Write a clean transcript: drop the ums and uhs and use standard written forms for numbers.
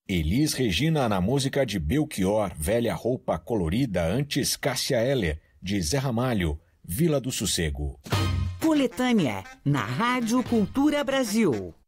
Elis Regina na música de Belchior, Velha Roupa Colorida, antes Cássia Eller, de Zé Ramalho, Vila do Sossego. Coletânea, na Rádio Cultura Brasil.